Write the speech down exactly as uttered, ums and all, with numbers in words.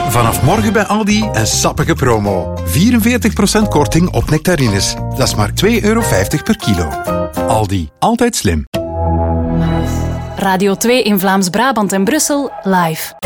Vanaf morgen bij Aldi een sappige promo. vierenveertig procent korting op nectarines. Dat is maar twee euro vijftig per kilo. Aldi, altijd slim. Radio twee in Vlaams-Brabant en Brussel, live.